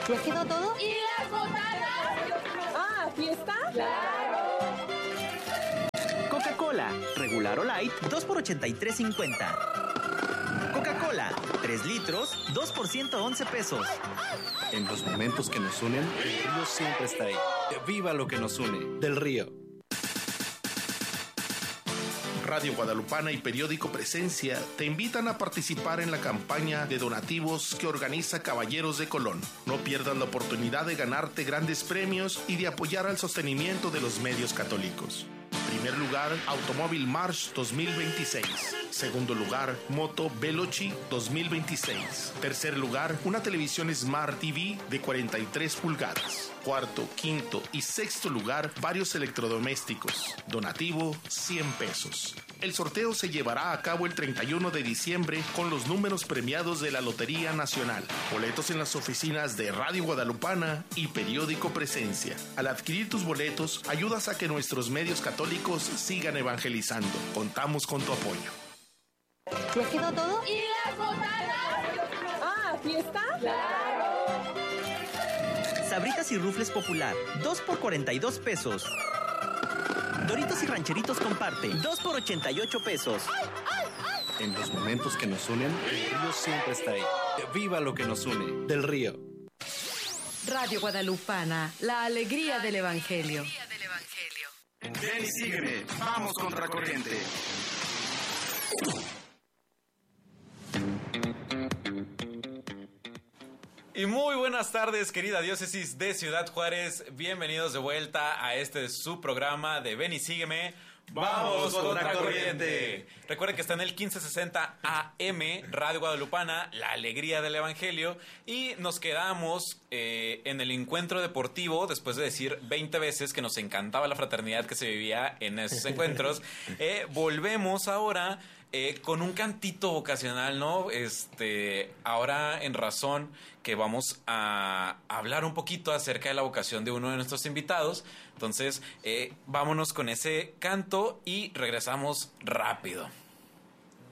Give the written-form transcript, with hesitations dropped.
¿Ya quedó todo? ¿Y las botanas? Ah, ¿fiesta? ¡Claro! Coca-Cola, regular o light, 2 por 83.50. Coca-Cola, 3 litros, 2 por 111 pesos. En los momentos que nos unen, el río siempre está ahí. ¡Viva lo que nos une! Del Río. Radio Guadalupana y Periódico Presencia te invitan a participar en la campaña de donativos que organiza Caballeros de Colón. No pierdas la oportunidad de ganarte grandes premios y de apoyar al sostenimiento de los medios católicos. Primer lugar, Automóvil March 2026. Segundo lugar, Moto Veloci 2026. Tercer lugar, una televisión Smart TV de 43 pulgadas. Cuarto, quinto y sexto lugar, varios electrodomésticos. Donativo, 100 pesos. El sorteo se llevará a cabo el 31 de diciembre con los números premiados de la Lotería Nacional. Boletos en las oficinas de Radio Guadalupana y Periódico Presencia. Al adquirir tus boletos, ayudas a que nuestros medios católicos sigan evangelizando. Contamos con tu apoyo. ¿Ya quedó todo? ¿Y las botanas? Ah, ¿fiesta? ¡Claro! Sabritas y Rufles Popular, 2 por 42 pesos. Doritos y Rancheritos Comparte, 2 por 88 pesos. En los momentos que nos unen, el río siempre está ahí. ¡Viva lo que nos une! Del Río. Radio Guadalupana, la alegría del Evangelio. Ven y sígueme, vamos contracorriente. Y muy buenas tardes, querida diócesis de Ciudad Juárez. Bienvenidos de vuelta a este su programa de Ven y Sígueme. ¡Vamos contracorriente! Recuerden que está en el 1560 AM, Radio Guadalupana, la alegría del Evangelio. Y nos quedamos en el encuentro deportivo, después de decir 20 veces que nos encantaba la fraternidad que se vivía en esos encuentros. Volvemos ahora con un cantito vocacional, ¿no? Ahora en razón que vamos a hablar un poquito acerca de la vocación de uno de nuestros invitados. Entonces, vámonos con ese canto y regresamos rápido.